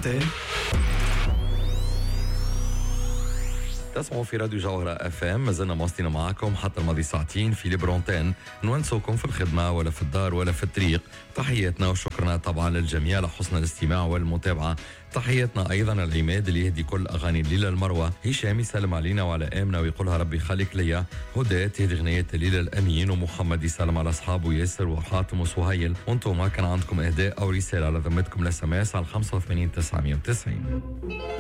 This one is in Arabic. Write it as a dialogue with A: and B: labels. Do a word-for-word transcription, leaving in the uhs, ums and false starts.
A: برونتين.
B: تسمعوا في راديو جوهرة اف ام، ما زلنا مواصلين معكم حتى الماضي ساعتين في ليبرونتين، نونسوكم في الخدمة ولا في الدار ولا في الطريق. تحياتنا وشكرنا طبعا للجميع لحسن الاستماع والمتابعة. تحياتنا ايضا العماد اللي يهدي كل اغاني الليلة المروة، هشام يسلم علينا وعلى امنة ويقولها ربي خليك ليا، هدى تهدي غنيات الليلة الامين، ومحمد يسلم على اصحابه ياسر وحاتم وسهيل. وانتم ما كان عندكم اهداء او رسالة على ذمتكم الاس ام اس على خمسة وثمانين تسعمية وتسعين.